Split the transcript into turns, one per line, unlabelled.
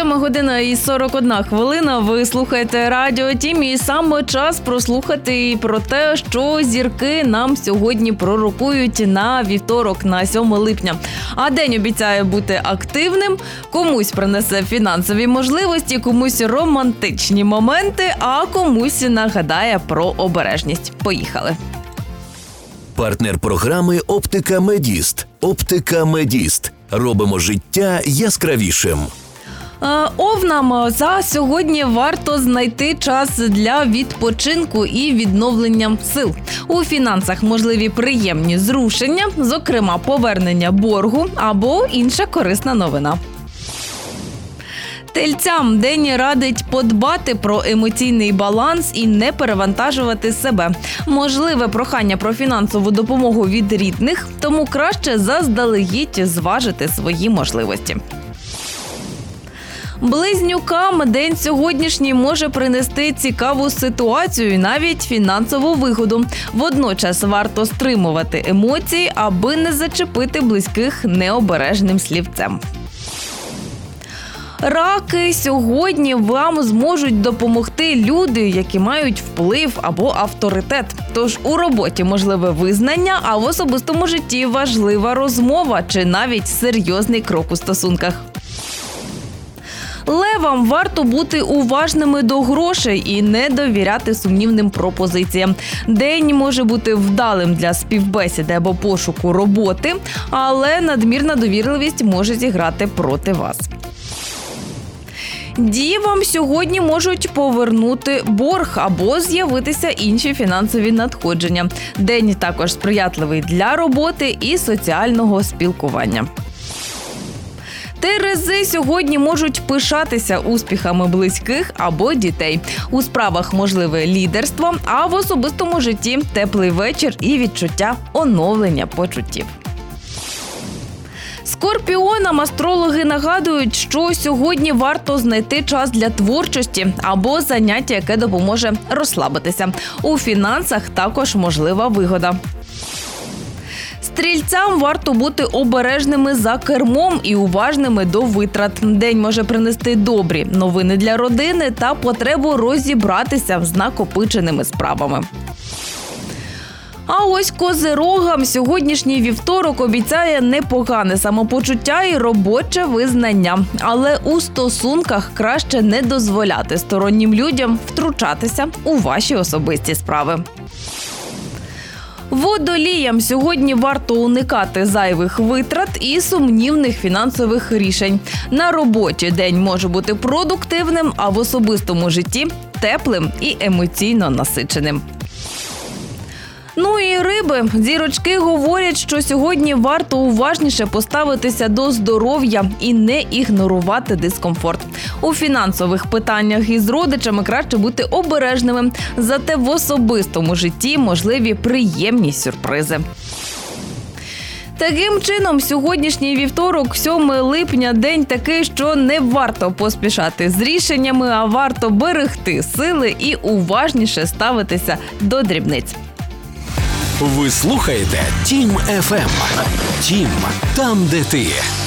7:41 і 41 хвилина. Ви слухаєте Радіо Тім, і саме час прослухати про те, що зірки нам сьогодні пророкують на вівторок, на 7 липня. А день обіцяє бути активним, комусь принесе фінансові можливості, комусь романтичні моменти, а комусь нагадає про обережність. Поїхали.
Партнер програми «Оптика Медіст». «Оптика Медіст». Робимо життя яскравішим.
Овнам за сьогодні варто знайти час для відпочинку і відновлення сил. У фінансах можливі приємні зрушення, зокрема повернення боргу або інша корисна новина. Тельцям день радить подбати про емоційний баланс і не перевантажувати себе. Можливе прохання про фінансову допомогу від рідних, тому краще заздалегідь зважити свої можливості. Близнюкам день сьогоднішній може принести цікаву ситуацію і навіть фінансову вигоду. Водночас варто стримувати емоції, аби не зачепити близьких необережним слівцем. Раки, сьогодні вам зможуть допомогти люди, які мають вплив або авторитет. Тож у роботі можливе визнання, а в особистому житті важлива розмова чи навіть серйозний крок у стосунках. Левам варто бути уважними до грошей і не довіряти сумнівним пропозиціям. День може бути вдалим для співбесіди або пошуку роботи, але надмірна довірливість може зіграти проти вас. Дівам сьогодні можуть повернути борг або з'явитися інші фінансові надходження. День також сприятливий для роботи і соціального спілкування. Терези сьогодні можуть пишатися успіхами близьких або дітей. У справах можливе лідерство, а в особистому житті теплий вечір і відчуття оновлення почуттів. Скорпіонам астрологи нагадують, що сьогодні варто знайти час для творчості або заняття, яке допоможе розслабитися. У фінансах також можлива вигода. Стрільцям варто бути обережними за кермом і уважними до витрат. День може принести добрі новини для родини та потребу розібратися з накопиченими справами. А ось козирогам сьогоднішній вівторок обіцяє непогане самопочуття і робоче визнання. Але у стосунках краще не дозволяти стороннім людям втручатися у ваші особисті справи. Водоліям сьогодні варто уникати зайвих витрат і сумнівних фінансових рішень. На роботі день може бути продуктивним, а в особистому житті – теплим і емоційно насиченим. Ну і риби. Зірочки говорять, що сьогодні варто уважніше поставитися до здоров'я і не ігнорувати дискомфорт. У фінансових питаннях із родичами краще бути обережними, зате в особистому житті можливі приємні сюрпризи. Таким чином, сьогоднішній вівторок, 7 липня, день такий, що не варто поспішати з рішеннями, а варто берегти сили і уважніше ставитися до дрібниць.
Ви слухаєте Тім ФМ. Тім – там, де ти.